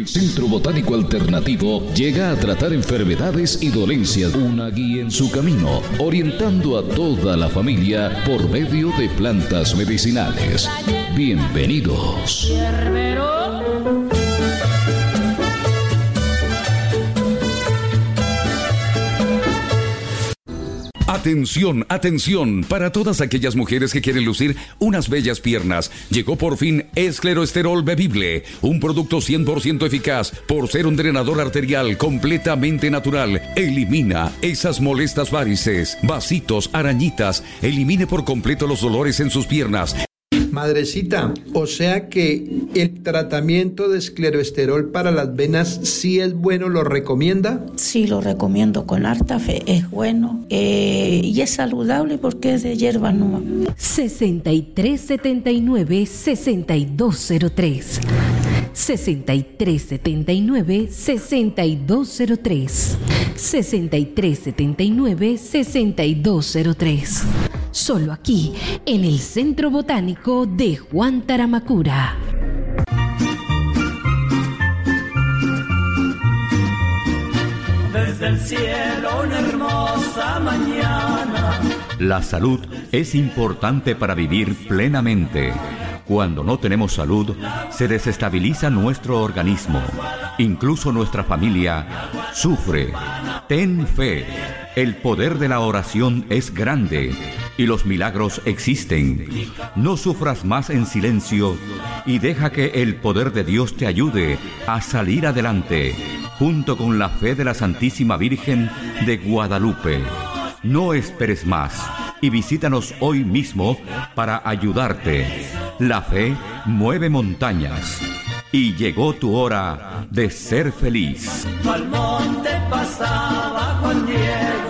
El Centro Botánico Alternativo llega a tratar enfermedades y dolencias, una guía en su camino, orientando a toda la familia por medio de plantas medicinales. Bienvenidos. Atención, atención, para todas aquellas mujeres que quieren lucir unas bellas piernas. Llegó por fin Escleroesterol Bebible, un producto 100% eficaz por ser un drenador arterial completamente natural. Elimina esas molestas varices, vasitos, arañitas, elimine por completo los dolores en sus piernas. Madrecita, o sea que el tratamiento de escleroesterol para las venas sí es bueno, ¿lo recomienda? Sí, lo recomiendo con harta fe, es bueno y es saludable porque es de hierba nueva. 6379-6203 6379-6203 6379-6203. Solo aquí, en el Centro Botánico de Juan Taramacura. Desde el cielo una hermosa mañana. La salud es importante para vivir plenamente. Cuando no tenemos salud, se desestabiliza nuestro organismo. Incluso nuestra familia sufre. Ten fe. El poder de la oración es grande y los milagros existen. No sufras más en silencio y deja que el poder de Dios te ayude a salir adelante, junto con la fe de la Santísima Virgen de Guadalupe. No esperes más y visítanos hoy mismo para ayudarte. La fe mueve montañas y llegó tu hora de ser feliz. Al monte pasaba Juan Diego.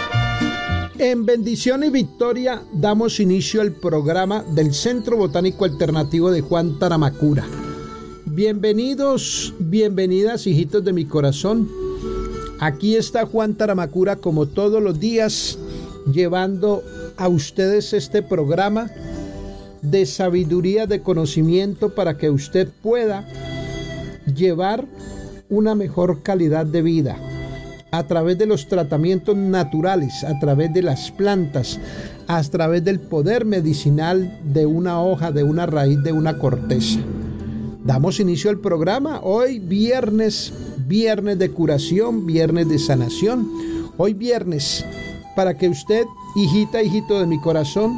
En bendición y victoria damos inicio al programa del Centro Botánico Alternativo de Juan Taramacura. Bienvenidos, bienvenidas, hijitos de mi corazón. Aquí está Juan Taramacura como todos los días, llevando a ustedes este programa de sabiduría, de conocimiento, para que usted pueda llevar una mejor calidad de vida a través de los tratamientos naturales, a través de las plantas, a través del poder medicinal de una hoja, de una raíz, de una corteza. Damos inicio al programa hoy viernes de curación, viernes de sanación. Hoy viernes, para que usted, hijita, hijito de mi corazón,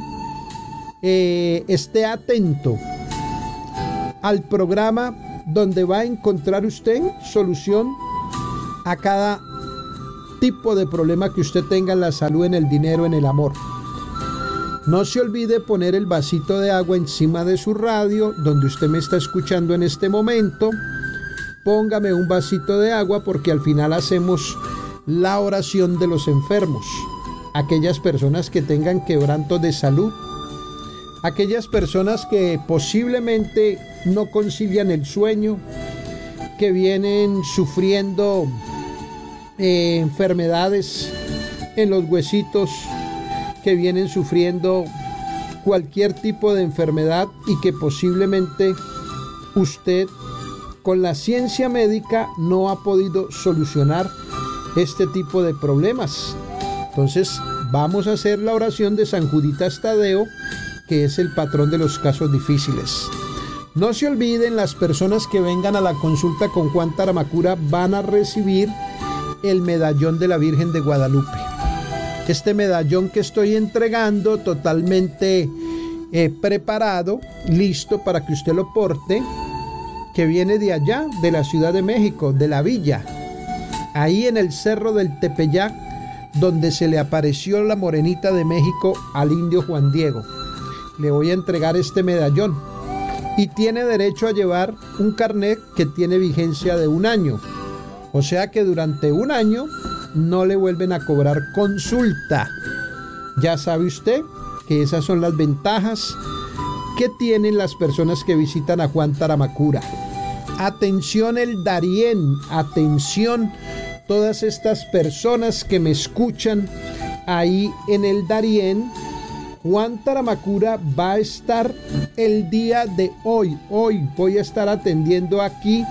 esté atento al programa donde va a encontrar usted solución a cada tipo de problema que usted tenga en la salud, en el dinero, en el amor. No se olvide poner el vasito de agua encima de su radio, donde usted me está escuchando en este momento. Póngame un vasito de agua porque al final hacemos la oración de los enfermos. Aquellas personas que tengan quebrantos de salud, aquellas personas que posiblemente no concilian el sueño, que vienen sufriendo enfermedades en los huesitos, que vienen sufriendo cualquier tipo de enfermedad y que posiblemente usted con la ciencia médica no ha podido solucionar este tipo de problemas. Entonces vamos a hacer la oración de San Juditas Tadeo, que es el patrón de los casos difíciles. No se olviden, las personas que vengan a la consulta con Juan Taramacura van a recibir el medallón de la Virgen de Guadalupe. Este medallón que estoy entregando totalmente preparado, listo para que usted lo porte, que viene de allá, de la Ciudad de México, de la villa, ahí en el Cerro del Tepeyac, donde se le apareció la morenita de México al indio Juan Diego. Le voy a entregar este medallón y tiene derecho a llevar un carnet que tiene vigencia de 1 año. O sea que durante 1 año no le vuelven a cobrar consulta. Ya sabe usted que esas son las ventajas que tienen las personas que visitan a Juan Taramacura. Atención el Darién, atención todas estas personas que me escuchan ahí en el Darién. Juan Taramacura va a estar el día de hoy. Hoy voy a estar atendiendo aquí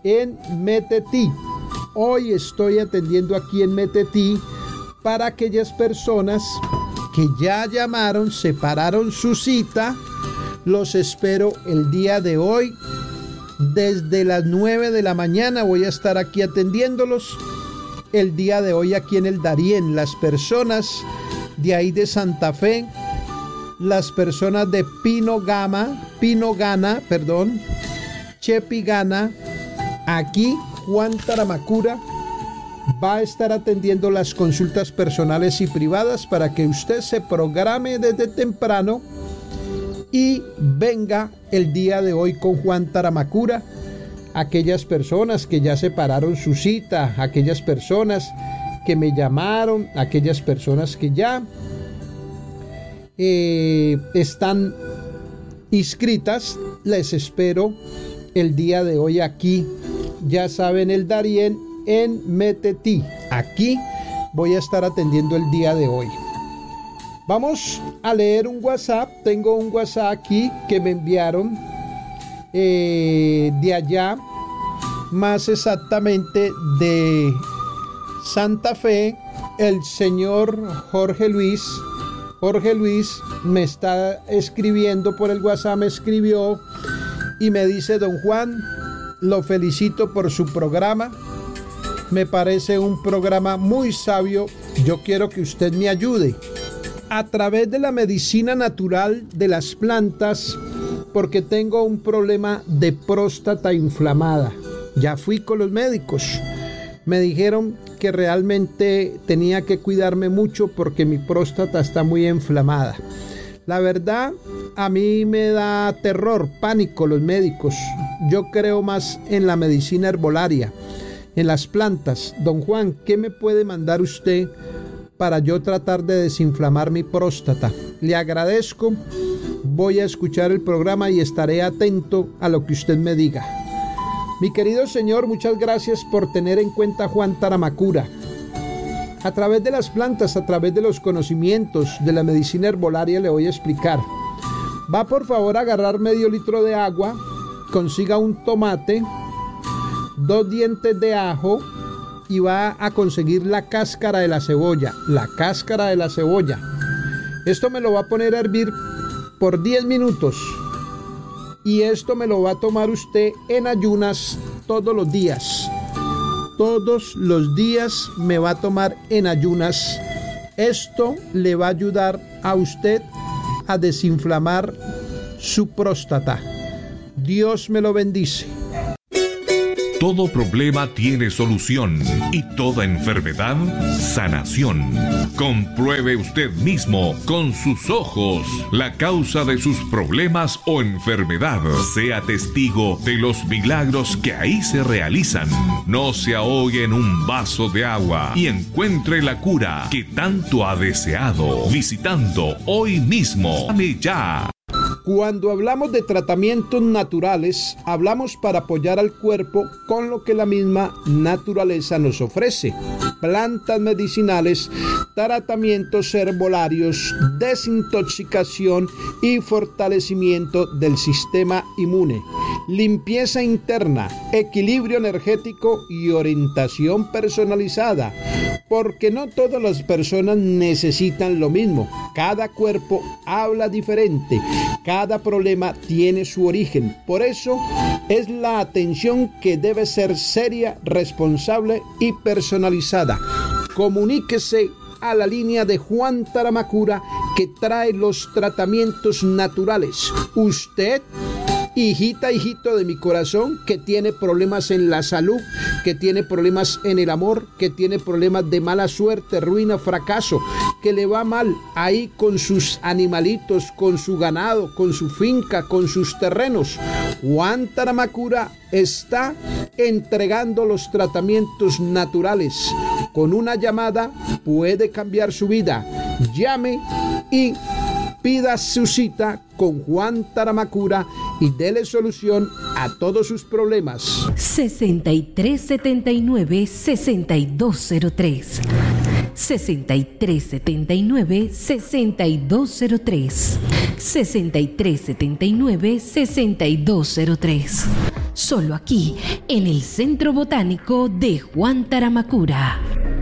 en Metetí. Hoy estoy atendiendo aquí en Metetí para aquellas personas que ya llamaron, separaron su cita. Los espero el día de hoy. Desde las 9 de la mañana voy a estar aquí atendiéndolos. El día de hoy aquí en el Darién, las personas de ahí de Santa Fe, las personas de Pinogana, Chepigana, aquí Juan Taramacura va a estar atendiendo las consultas personales y privadas para que usted se programe desde temprano y venga el día de hoy con Juan Taramacura. Aquellas personas que ya separaron su cita, aquellas personas que me llamaron, aquellas personas que ya están inscritas, les espero el día de hoy aquí. Ya saben, el Darién en Metetí. Aquí voy a estar atendiendo el día de hoy. Vamos a leer un WhatsApp. Tengo un WhatsApp aquí que me enviaron de allá, más exactamente de Santa Fe, el señor Jorge Luis. Jorge Luis me está escribiendo por el WhatsApp, me escribió y me dice: don Juan, lo felicito por su programa. Me parece un programa muy sabio. Yo quiero que usted me ayude a través de la medicina natural de las plantas, porque tengo un problema de próstata inflamada. Ya fui con los médicos. Me dijeron que realmente tenía que cuidarme mucho porque mi próstata está muy inflamada. La verdad, a mí me da terror, pánico los médicos. Yo creo más en la medicina herbolaria, en las plantas. Don Juan, ¿qué me puede mandar usted para yo tratar de desinflamar mi próstata? Le agradezco. Voy a escuchar el programa y estaré atento a lo que usted me diga. Mi querido señor, muchas gracias por tener en cuenta a Juan Taramacura. A través de las plantas, a través de los conocimientos de la medicina herbolaria, le voy a explicar. Va por favor a agarrar medio litro de agua, consiga un tomate, 2 dientes de ajo y va a conseguir la cáscara de la cebolla. La cáscara de la cebolla. Esto me lo va a poner a hervir por 10 minutos. Y esto me lo va a tomar usted en ayunas todos los días. Todos los días me va a tomar en ayunas. Esto le va a ayudar a usted a desinflamar su próstata. Dios me lo bendice. Todo problema tiene solución y toda enfermedad, sanación. Compruebe usted mismo con sus ojos la causa de sus problemas o enfermedad. Sea testigo de los milagros que ahí se realizan. No se ahogue en un vaso de agua y encuentre la cura que tanto ha deseado. Visitando hoy mismo. Llame ya. Cuando hablamos de tratamientos naturales, hablamos para apoyar al cuerpo con lo que la misma naturaleza nos ofrece. Plantas medicinales, tratamientos herbolarios, desintoxicación y fortalecimiento del sistema inmune, limpieza interna, equilibrio energético y orientación personalizada. Porque no todas las personas necesitan lo mismo. Cada cuerpo habla diferente. Cada problema tiene su origen. Por eso es la atención que debe ser seria, responsable y personalizada. Comuníquese a la línea de Juan Taramacura, que trae los tratamientos naturales. Usted, hijita, hijito de mi corazón, que tiene problemas en la salud, que tiene problemas en el amor, que tiene problemas de mala suerte, ruina, fracaso, que le va mal ahí con sus animalitos, con su ganado, con su finca, con sus terrenos. Juan Taramacura está entregando los tratamientos naturales. Con una llamada puede cambiar su vida. Llame y pida su cita con Juan Taramacura y dele solución a todos sus problemas. 6379-6203 6379-6203. 6379-6203. Solo aquí, en el Centro Botánico de Juan Taramacura.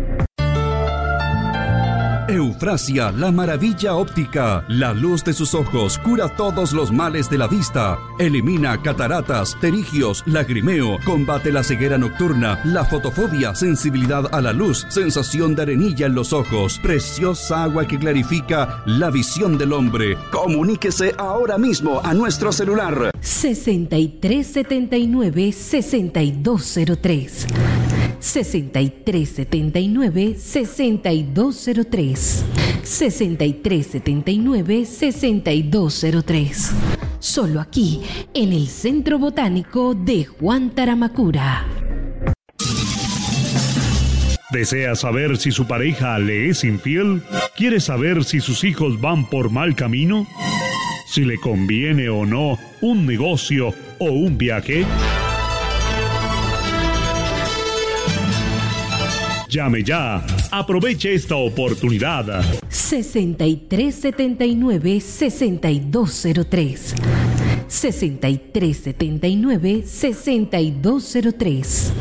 Eufrasia, la maravilla óptica. La luz de sus ojos cura todos los males de la vista. Elimina cataratas, pterigios, lagrimeo. Combate la ceguera nocturna, la fotofobia, sensibilidad a la luz, sensación de arenilla en los ojos. Preciosa agua que clarifica la visión del hombre. Comuníquese ahora mismo a nuestro celular. 6379-6203. 6379-6203. 6379-6203. Solo aquí, en el Centro Botánico de Juan Taramacura. ¿Desea saber si su pareja le es infiel? ¿Quiere saber si sus hijos van por mal camino? ¿Si le conviene o no un negocio o un viaje? Llame ya. Aproveche esta oportunidad. 6379-6203. 6379-6203.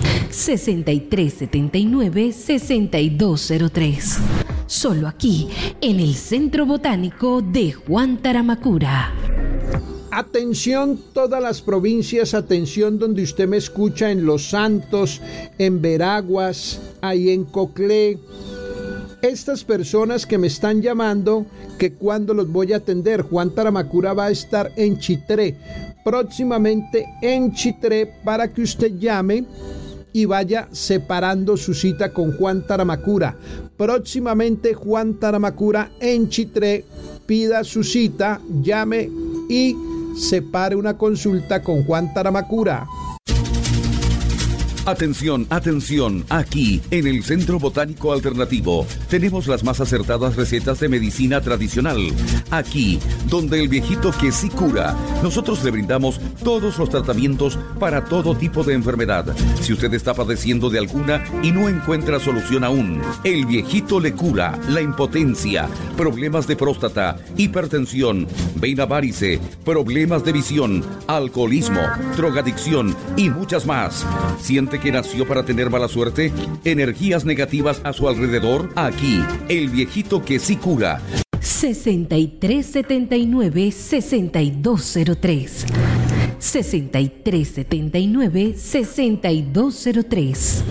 6379-6203. Solo aquí, en el Centro Botánico de Juan Taramacura. Atención todas las provincias, atención donde usted me escucha, en Los Santos, en Veraguas, ahí en Coclé. Estas personas que me están llamando, que cuando los voy a atender. Juan Taramacura va a estar en Chitré, próximamente en Chitré, para que usted llame y vaya separando su cita con Juan Taramacura. Próximamente Juan Taramacura en Chitré, pida su cita, llame y separe una consulta con Juan Taramacura. Atención, atención, aquí en el Centro Botánico Alternativo tenemos las más acertadas recetas de medicina tradicional. Aquí, donde el viejito que sí cura, nosotros le brindamos todos los tratamientos para todo tipo de enfermedad. Si usted está padeciendo de alguna y no encuentra solución aún, el viejito le cura la impotencia, problemas de próstata, hipertensión, vena varice, problemas de visión, alcoholismo, drogadicción y muchas más. ¿Siente que nació para tener mala suerte? ¿Energías negativas a su alrededor? Aquí, el viejito que sí cura. 6379-6203. 6379-6203.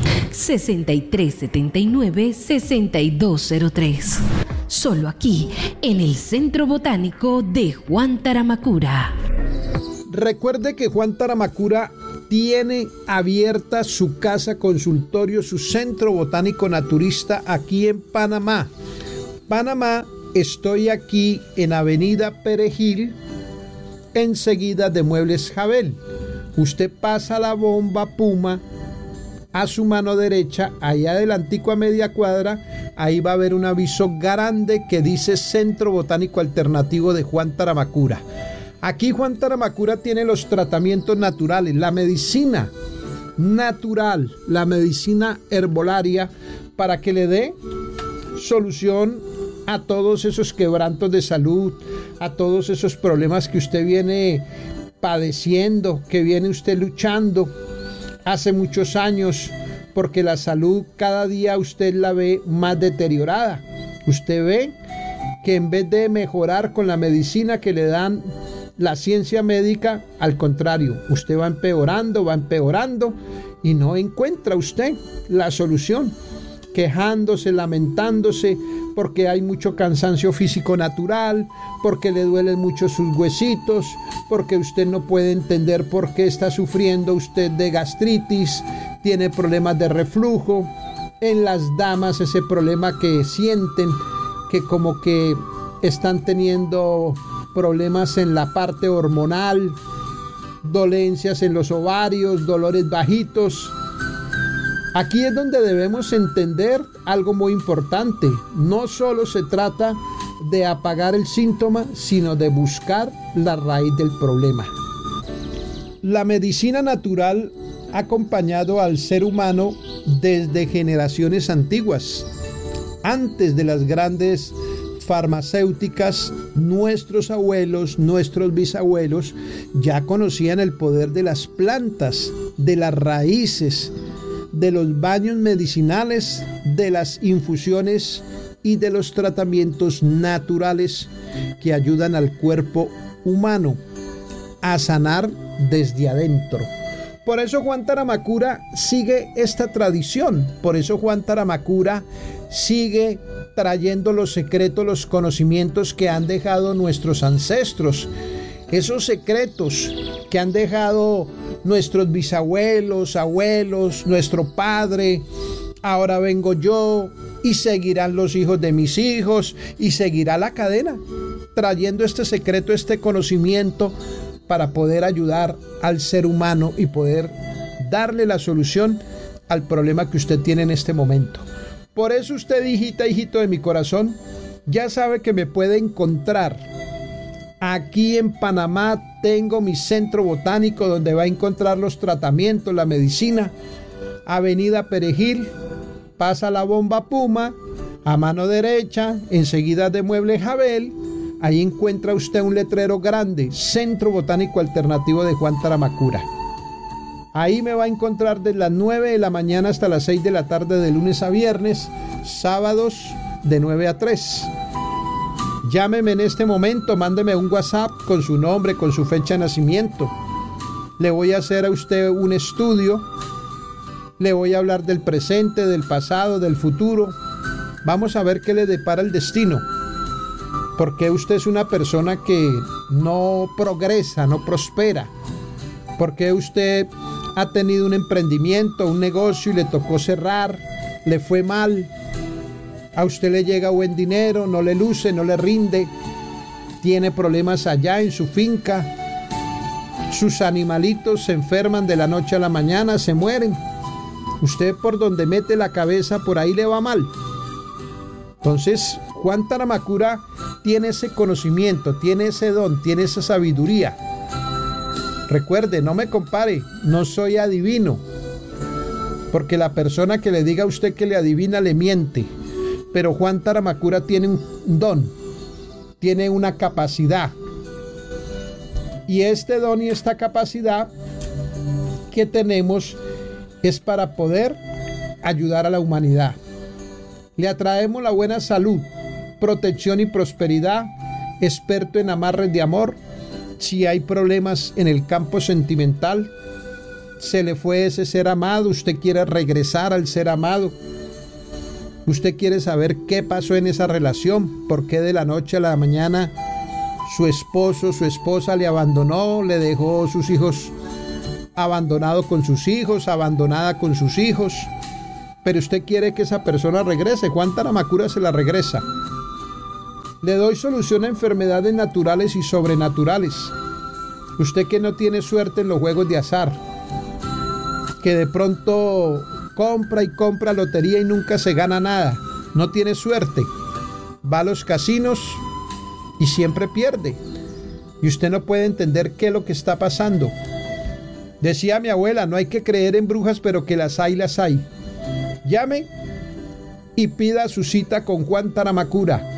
6379-6203. Solo aquí, en el Centro Botánico de Juan Taramacura. Recuerde que Juan Taramacura tiene abierta su casa consultorio, su centro botánico naturista aquí en Panamá. Panamá, estoy aquí en Avenida Perejil, enseguida de Muebles Jabel. Usted pasa la bomba Puma a su mano derecha, ahí adelantico a media cuadra, ahí va a haber un aviso grande que dice Centro Botánico Alternativo de Juan Taramacura. Aquí Juan Taramacura tiene los tratamientos naturales, la medicina natural, la medicina herbolaria, para que le dé solución a todos esos quebrantos de salud, a todos esos problemas que usted viene padeciendo, que viene usted luchando hace muchos años, porque la salud cada día usted la ve más deteriorada. Usted ve que en vez de mejorar con la medicina que le dan la ciencia médica, al contrario, usted va empeorando y no encuentra usted la solución, quejándose, lamentándose porque hay mucho cansancio físico natural, porque le duelen mucho sus huesitos, porque usted no puede entender por qué está sufriendo usted de gastritis, tiene problemas de reflujo. En las damas ese problema que sienten que como que están teniendo problemas en la parte hormonal, dolencias en los ovarios, dolores bajitos. Aquí es donde debemos entender algo muy importante. No solo se trata de apagar el síntoma, sino de buscar la raíz del problema. La medicina natural ha acompañado al ser humano desde generaciones antiguas. antes de las grandes farmacéuticas, nuestros abuelos, nuestros bisabuelos ya conocían el poder de las plantas, de las raíces, de los baños medicinales, de las infusiones y de los tratamientos naturales que ayudan al cuerpo humano a sanar desde adentro. Por eso Juan Taramacura sigue esta tradición, por eso Juan Taramacura sigue trayendo los secretos, los conocimientos que han dejado nuestros ancestros, esos secretos que han dejado nuestros bisabuelos, abuelos, nuestro padre. Ahora vengo yo y seguirán los hijos de mis hijos y seguirá la cadena, trayendo este secreto, este conocimiento para poder ayudar al ser humano y poder darle la solución al problema que usted tiene en este momento. Por eso usted, hijita, hijito de mi corazón, ya sabe que me puede encontrar. Aquí en Panamá tengo mi centro botánico donde va a encontrar los tratamientos, la medicina. Avenida Perejil, pasa la bomba Puma, a mano derecha, enseguida de Mueble Jabel. Ahí encuentra usted un letrero grande, Centro Botánico Alternativo de Juan Taramacura. Ahí me va a encontrar desde las 9 de la mañana hasta las 6 de la tarde de lunes a viernes, sábados de 9 a 3. Llámeme en este momento, mándeme un WhatsApp con su nombre, con su fecha de nacimiento. Le voy a hacer a usted un estudio, le voy a hablar del presente, del pasado, del futuro. Vamos a ver qué le depara el destino. Porque usted es una persona que no progresa, no prospera. Porque usted ha tenido un emprendimiento, un negocio y le tocó cerrar, le fue mal. A usted le llega buen dinero, no le luce, no le rinde. Tiene problemas allá en su finca. Sus animalitos se enferman de la noche a la mañana, se mueren. Usted por donde mete la cabeza, por ahí le va mal. Entonces, Juan Taramacura tiene ese conocimiento, tiene ese don, tiene esa sabiduría. Recuerde, no me compare, no soy adivino. Porque la persona que le diga a usted que le adivina le miente. Pero Juan Taramacura tiene un don, tiene una capacidad. Y este don y esta capacidad que tenemos es para poder ayudar a la humanidad. Le atraemos la buena salud, protección y prosperidad, experto en amarres de amor. Si hay problemas en el campo sentimental, se le fue ese ser amado, usted quiere regresar al ser amado. Usted quiere saber qué pasó en esa relación, por qué de la noche a la mañana su esposo, su esposa le abandonó, le dejó sus hijos abandonado con sus hijos, abandonada con sus hijos. Pero usted quiere que esa persona regrese. Juan Taramacura se la regresa. Le doy solución a enfermedades naturales y sobrenaturales. Usted que no tiene suerte en los juegos de azar, que de pronto compra y compra lotería y nunca se gana nada, no tiene suerte, va a los casinos y siempre pierde, y usted no puede entender qué es lo que está pasando. Decía mi abuela, no hay que creer en brujas, pero que las hay, las hay. Llame y pida su cita con Juan Taramacura.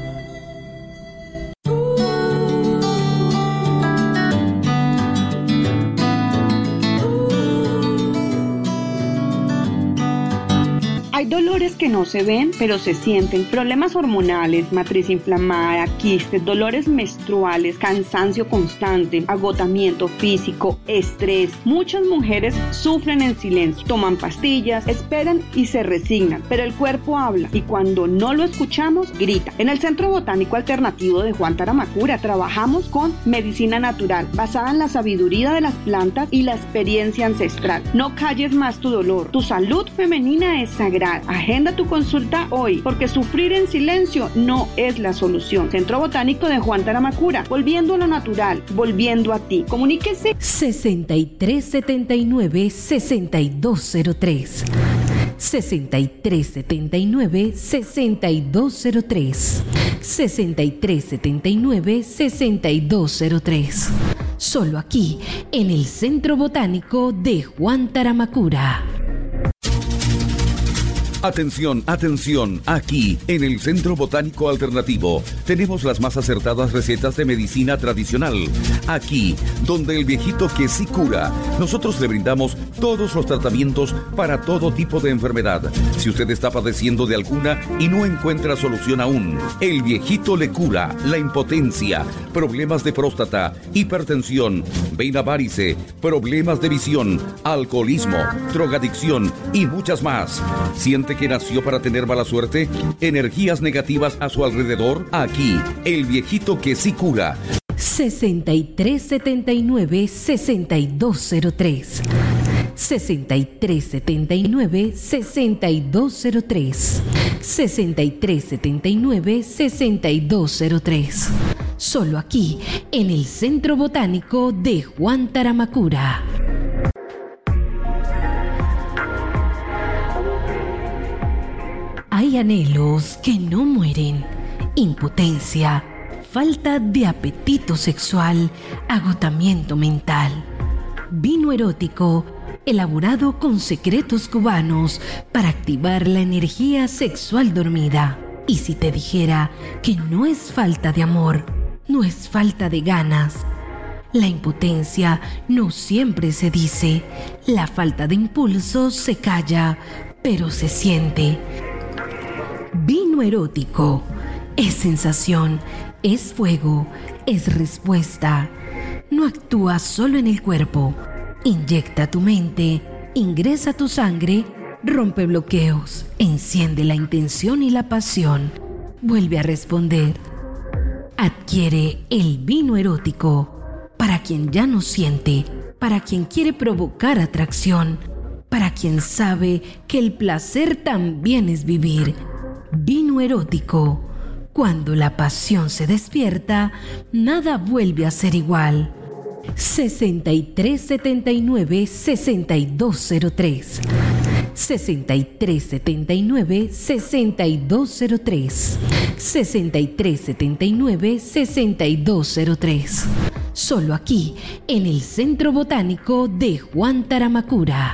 Hay dolores que no se ven, pero se sienten. Problemas hormonales, matriz inflamada, quistes, dolores menstruales, cansancio constante, agotamiento físico, estrés. Muchas mujeres sufren en silencio, toman pastillas, esperan y se resignan, pero el cuerpo habla y cuando no lo escuchamos, grita. En el Centro Botánico Alternativo de Juan Taramacura trabajamos con medicina natural, basada en la sabiduría de las plantas y la experiencia ancestral. No calles más tu dolor. Tu salud femenina es sagrada. Agenda tu consulta hoy, porque sufrir en silencio no es la solución. Centro Botánico de Juan Taramacura, volviendo a lo natural, volviendo a ti. Comuníquese 6379-6203 6379-6203 6379-6203. Solo aquí, en el Centro Botánico de Juan Taramacura. Atención, atención, aquí en el Centro Botánico Alternativo tenemos las más acertadas recetas de medicina tradicional. Aquí, donde el viejito que sí cura, nosotros le brindamos todos los tratamientos para todo tipo de enfermedad. Si usted está padeciendo de alguna y no encuentra solución aún, el viejito le cura la impotencia, problemas de próstata, hipertensión, vena varice, problemas de visión, alcoholismo, drogadicción y muchas más. ¿Siente que nació para tener mala suerte? ¿Energías negativas a su alrededor? Aquí, el viejito que sí cura. 6379-6203. 6379-6203. 6379-6203. Solo aquí, en el Centro Botánico de Juan Taramacura. Hay anhelos que no mueren, impotencia, falta de apetito sexual, agotamiento mental. Vino erótico, elaborado con secretos cubanos para activar la energía sexual dormida. Y si te dijera que no es falta de amor, no es falta de ganas. La impotencia no siempre se dice, la falta de impulso se calla, pero se siente. Vino erótico es sensación, es fuego, es respuesta. No actúa solo en el cuerpo. Inyecta tu mente, ingresa tu sangre, rompe bloqueos, enciende la intención y la pasión. Vuelve a responder. Adquiere el vino erótico para quien ya no siente, para quien quiere provocar atracción, para quien sabe que el placer también es vivir. Vino erótico. Cuando la pasión se despierta, nada vuelve a ser igual. 6379-6203. 6379-6203. 6379-6203. Solo aquí, en el Centro Botánico de Juan Taramacura.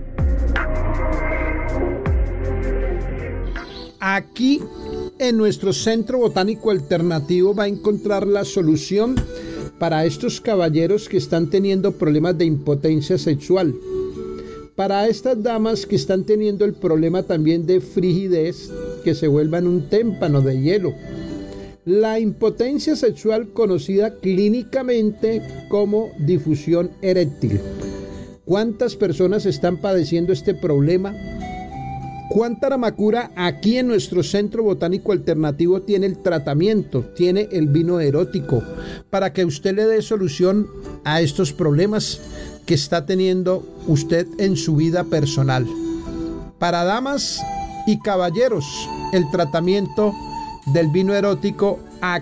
Aquí, en nuestro Centro Botánico Alternativo, va a encontrar la solución para estos caballeros que están teniendo problemas de impotencia sexual. Para estas damas que están teniendo el problema también de frigidez, que se vuelvan un témpano de hielo. La impotencia sexual, conocida clínicamente como difusión eréctil. ¿Cuántas personas están padeciendo este problema? Juan Taramacura, aquí en nuestro Centro Botánico Alternativo, tiene el tratamiento, tiene el vino erótico, para que usted le dé solución a estos problemas que está teniendo usted en su vida personal. Para damas y caballeros, el tratamiento del vino erótico